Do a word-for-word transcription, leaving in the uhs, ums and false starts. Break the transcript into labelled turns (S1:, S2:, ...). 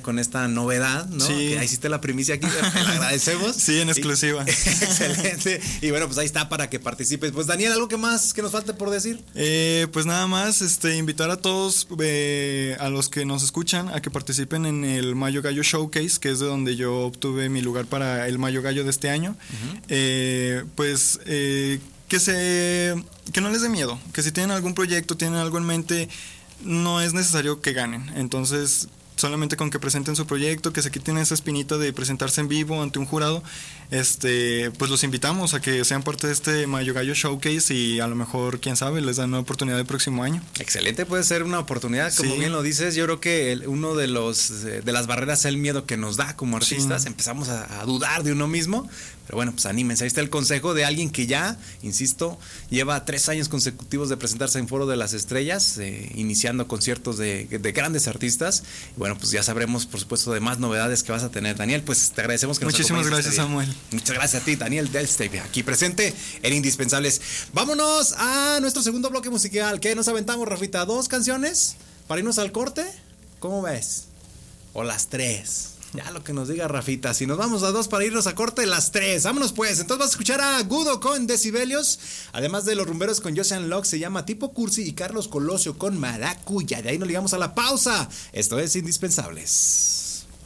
S1: con esta novedad, ¿no?
S2: Sí.
S1: Que ahí hiciste la primicia aquí, te la agradecemos.
S2: Sí, en exclusiva.
S1: Y, excelente. Y bueno, pues ahí está para que participes. Pues Daniel, ¿algo que más que nos falte por decir?
S2: Eh, pues nada más, este, invitar a todos, eh, a los que nos escuchan, a que participen en el Mayo Gallo Showcase, que es de donde yo obtuve mi lugar para el Mayo Gallo de este año. Uh-huh. eh, pues eh, que se, que no les dé miedo, que si tienen algún proyecto, tienen algo en mente, no es necesario que ganen. Entonces, solamente con que presenten su proyecto, que se quiten esa espinita de presentarse en vivo ante un jurado, este, pues los invitamos a que sean parte de este Mayo Gallo Showcase y a lo mejor, quién sabe, les dan una oportunidad el próximo año.
S1: Excelente, puede ser una oportunidad, como sí. bien lo dices. Yo creo que el, uno de los de las barreras es el miedo que nos da como artistas. Sí. Empezamos a, a dudar de uno mismo. Pero bueno, pues anímense, ahí está el consejo de alguien que ya, insisto, lleva tres años consecutivos de presentarse en Foro de las Estrellas, eh, iniciando conciertos de, de grandes artistas. Y bueno, pues ya sabremos, por supuesto, de más novedades que vas a tener. Daniel, pues te agradecemos que nos
S2: acompañes. Muchísimas gracias, Samuel.
S1: Muchas gracias a ti, Daniel Delsteg, aquí presente en Indispensables. Vámonos a nuestro segundo bloque musical. ¿Qué nos aventamos, Rafita? ¿Dos canciones para irnos al corte? ¿Cómo ves? ¿O las tres? Ya lo que nos diga Rafita. Si nos vamos a dos para irnos a corte, las tres. Vámonos pues. Entonces vas a escuchar a Gudo con Decibelios. Además de Los Rumberos con Josian Locke, se llama Tipo Cursi, y Carlos Colosio con Maracuya. De ahí nos ligamos a la pausa. Esto es Indispensables.